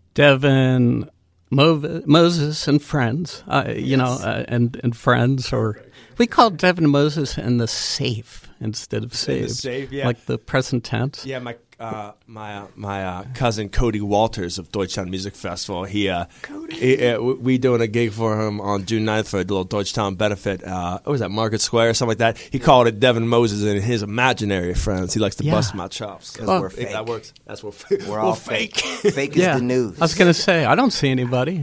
Devin, Moses and friends, and friends, or we call Devin Moses and the safe instead of save. The safe, yeah. Like the present tense. Yeah, my cousin Cody Walters of Deutschtown Music Festival. We doing a gig for him on June 9th for a little Deutschtown benefit. What was that, Market Square or something like that? He called it Devin Moses and his imaginary friends. He likes to bust my chops. Because we're fake. That works. That's what we're all fake. Fake is the news. I was going to say, I don't see anybody.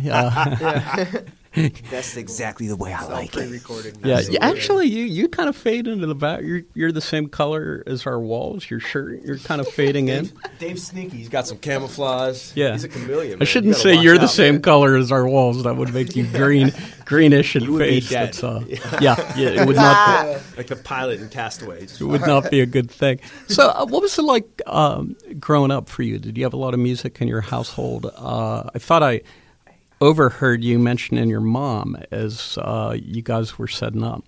That's exactly the way I like it. Yeah, actually, you kind of fade into the back. You're the same color as our walls. Your shirt, you're kind of fading in. Dave's sneaky. He's got some camouflage. Yeah, he's a chameleon. Man. I shouldn't say you're the same color as our walls. That would make you greenish and face. That's it would not be, like the pilot in Castaway. It would not be a good thing. So, what was it like growing up for you? Did you have a lot of music in your household? I thought I overheard you mentioning your mom as you guys were setting up.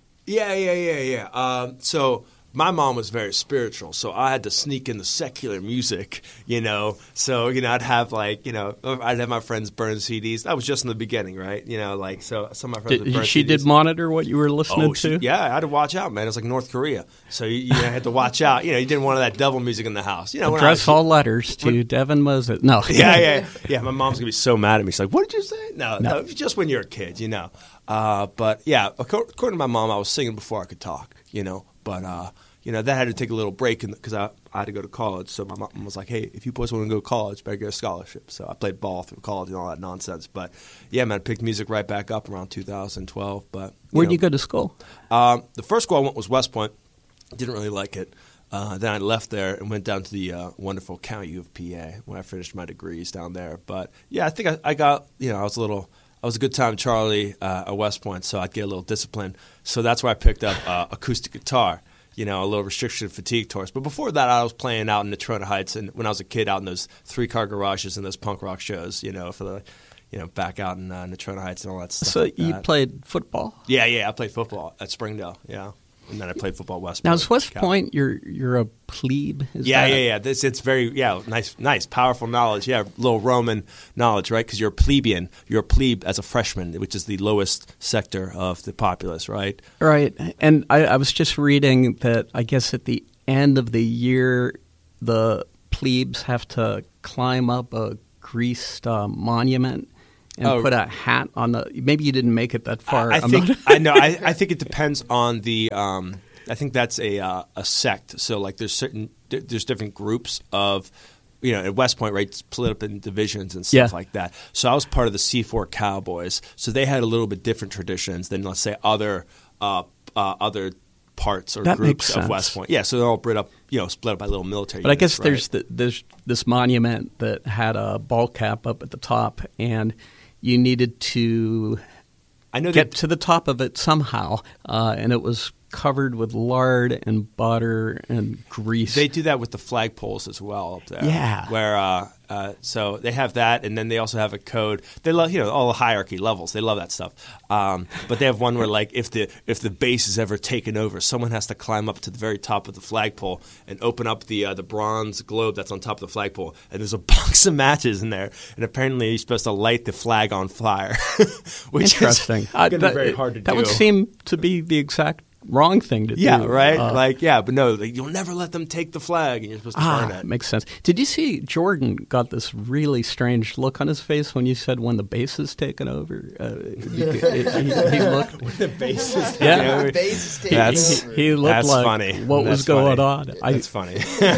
Yeah. So my mom was very spiritual, so I had to sneak in the secular music, So, I'd have I'd have my friends burn CDs. That was just in the beginning, right? So some of my friends would burn she CDs. did monitor what you were listening to? Yeah, I had to watch out, man. It was like North Korea. So you had to watch out. You didn't want that devil music in the house. Address all letters to Devin Moses. No. Yeah. My mom's going to be so mad at me. She's like, what did you say? No, just when you're a kid, But, yeah, according to my mom, I was singing before I could talk, But, that had to take a little break because I had to go to college. So my mom was like, hey, if you boys want to go to college, better get a scholarship. So I played ball through college and all that nonsense. But, yeah, man, I picked music right back up around 2012. But where'd you go to school? The first school I went was West Point. Didn't really like it. Then I left there and went down to the wonderful County U of PA when I finished my degrees down there. But, yeah, I think I got, I was a good time Charlie at West Point, so I'd get a little discipline. So that's where I picked up acoustic guitar. A little restriction fatigue tours. But before that, I was playing out in Natrona Heights, and when I was a kid, out in those 3-car garages and those punk rock shows, for the, back out in Natrona Heights and all that stuff. So like you that. played football? Yeah, I played football at Springdale, yeah. And then I played football at West Point. Now, is West Point, you're a plebe? Yeah. It's very, nice, powerful knowledge. Yeah, little Roman knowledge, right? Because you're a plebeian. You're a plebe as a freshman, which is the lowest sector of the populace, right? Right. And I was just reading that I guess at the end of the year, the plebes have to climb up a greased monument and put a hat on the. Maybe you didn't make it that far. I think it depends on the. I think that's a sect. So like there's different groups of. At West Point, right, split up in divisions and stuff like that. So I was part of the C4 Cowboys. So they had a little bit different traditions than, let's say, other parts or groups of West Point. Yeah, so they're all split up by little military But units, I guess there's this monument that had a ball cap up at the top, and you needed to get to the top of it somehow, and it was covered with lard and butter and grease. They do that with the flagpoles as well up there. Yeah. Where so they have that, and then they also have a code. They love all the hierarchy levels. They love that stuff. But they have one where like if the base is ever taken over, someone has to climb up to the very top of the flagpole and open up the bronze globe that's on top of the flagpole. And there's a box of matches in there, and apparently you're supposed to light the flag on fire. Which interesting. Is going to be very hard to do. That would seem to be the exact wrong thing to do. Yeah, right? But no, you'll never let them take the flag, and you're supposed to burn it. Makes sense. Did you see Jordan got this really strange look on his face when you said when the base is taken over? He looked... When the base is taken over. The base is taken over. He looked that's like funny. what was going on. That's funny.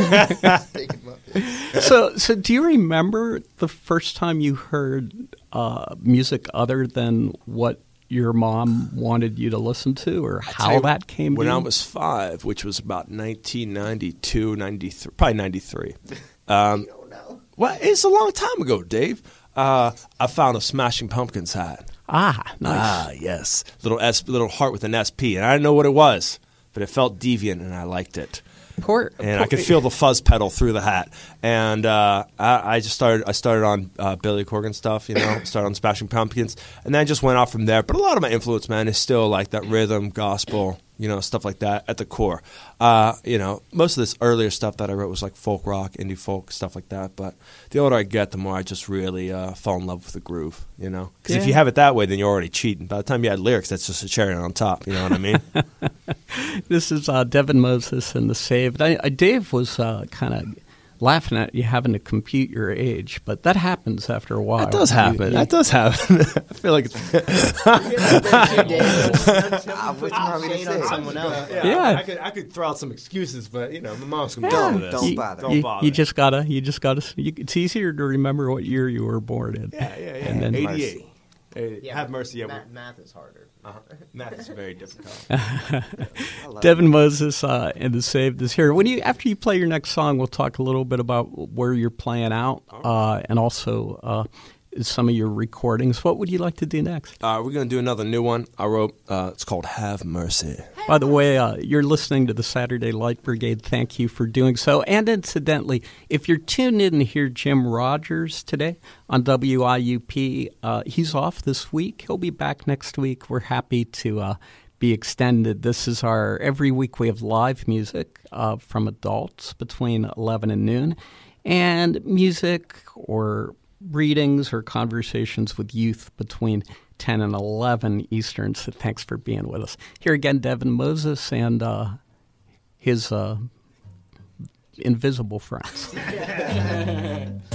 So do you remember the first time you heard music other than what your mom wanted you to listen to, or how that came when in? I was 5, which was about 1992, 93, probably 93. Well, it's a long time ago, Dave. I found a Smashing Pumpkins hat. Nice. Yes. Little heart with an SP, and I didn't know what it was, but it felt deviant, and I liked it. I could feel the fuzz pedal through the hat, and I started on Billy Corgan stuff, started on Smashing Pumpkins, and then I just went off from there. But a lot of my influence, man, is still like that rhythm, gospel, stuff like that at the core. Most of this earlier stuff that I wrote was like folk rock, indie folk, stuff like that. But the older I get, the more I just really fall in love with the groove, Because if you have it that way, then you're already cheating. By the time you add lyrics, that's just a cherry on top, you know what I mean? This is Devin Moses and The Saved. Dave was kind of laughing at you having to compute your age, but that happens after a while. That does happen. That does happen. I feel like it's... I could throw out some excuses, but my mom's gonna don't bother. You just gotta. It's easier to remember what year you were born in. Yeah. And then 88. Have mercy. Yeah, math is harder. Math is very difficult. Devin Moses and The Saved is here. After you play your next song, we'll talk a little bit about where you're playing out and also some of your recordings. What would you like to do next? We're going to do another new one I wrote. It's called Have Mercy. By the way, you're listening to the Saturday Light Brigade. Thank you for doing so. And incidentally, if you're tuned in to hear Jim Rogers today on WIUP, he's off this week. He'll be back next week. We're happy to be extended. This is every week we have live music from adults between 11 and noon, and music or readings or conversations with youth between 10 and 11 Eastern. So thanks for being with us. Here again, Devin Moses and his invisible friends.